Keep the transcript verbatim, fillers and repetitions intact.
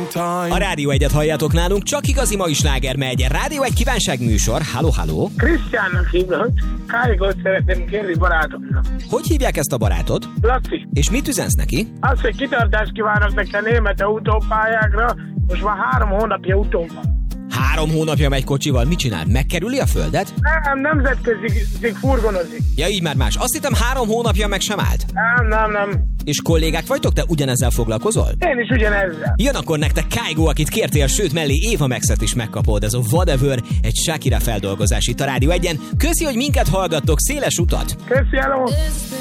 A Rádió Egyet halljátok nálunk, csak igazi mai sláger megy. Rádió Egy kívánságműsor. Halló, halló. Krisztiánnak hívnak. Kájgót szeretném kérni barátomnak. Hogy hívják ezt a barátod? Laci. És mit üzensz neki? Azt, hogy kitartást kívánok neki a német autópályákra, most már három hónapja utón van. Három hónapja megy kocsival, mit csinál? Megkerüli a földet? Nem, nemzetközi furgonozik. Ja, így már más. Azt hittem három hónapja meg sem állt. Nem, nem, nem. És kollégák vagytok, te ugyanezzel foglalkozol? Én is ugyanezzel. Jön akkor nektek Kygo, akit kértél, sőt mellé Éva Maxet is megkapod. Ez a Whatever, egy Shakira feldolgozás itt a Rádió Egyen. Köszi, hogy minket hallgattok, széles utat! Köszi, hello!